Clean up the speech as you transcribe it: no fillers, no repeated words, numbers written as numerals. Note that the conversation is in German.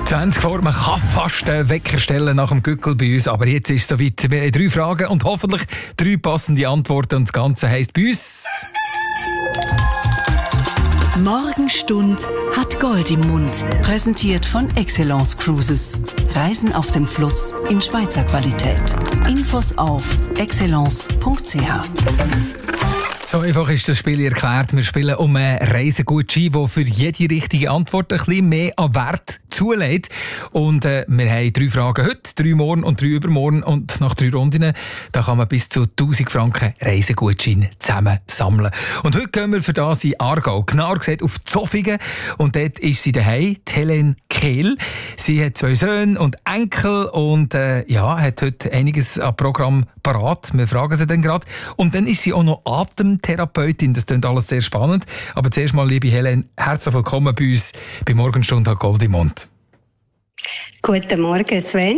20 vor, man kann fast einen Wecker stellen nach dem Gückel bei uns, aber jetzt ist es soweit. Wir haben 3 Fragen und hoffentlich 3 passende Antworten und das Ganze heisst bei uns... Morgenstund hat Gold im Mund. Präsentiert von Excellence Cruises. Reisen auf dem Fluss in Schweizer Qualität. Infos auf excellence.ch. So einfach ist das Spiel erklärt. Wir spielen um einen Reisegutschein, der für jede richtige Antwort ein bisschen mehr an Wert zulegt. Und wir haben 3 Fragen heute, 3 morgen und 3 übermorgen. Und nach 3 Runden da kann man bis zu 1000 Franken Reisegutschein zusammen sammeln. Und heute gehen wir für das in Aargau. Genauer gesagt auf Zofingen. Und dort ist sie daheim, die Helen Kehl. Sie hat 2 Söhne und Enkel und hat heute einiges am Programm parat. Wir fragen sie dann gerade. Und dann ist sie auch noch Atemtherapeutin. Das klingt alles sehr spannend. Aber zuerst mal, liebe Helen, herzlich willkommen bei uns bei Morgenstunde Gold im Mund. Guten Morgen, Sven.